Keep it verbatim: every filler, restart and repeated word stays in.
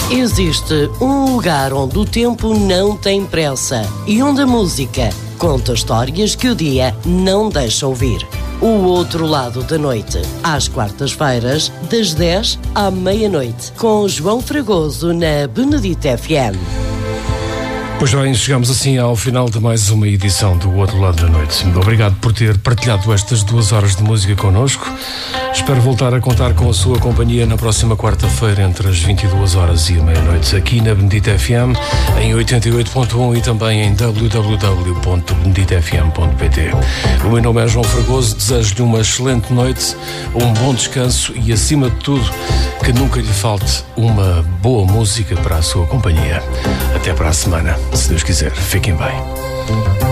Existe um lugar onde o tempo não tem pressa e onde a música conta histórias que o dia não deixa ouvir. O Outro Lado da Noite, às quartas-feiras, das dez à meia-noite, com João Fragoso na Benedita F M. Pois bem, chegamos assim ao final de mais uma edição do Outro Lado da Noite. Obrigado por ter partilhado estas duas horas de música connosco. Espero voltar a contar com a sua companhia na próxima quarta-feira, entre as vinte e duas horas e a meia-noite, aqui na Benedita F M, em oitenta e oito ponto um e também em w w w ponto benedita f m ponto p t. O meu nome é João Fragoso, desejo-lhe uma excelente noite, um bom descanso e, acima de tudo, que nunca lhe falte uma boa música para a sua companhia. Até para a semana, se Deus quiser. Fiquem bem.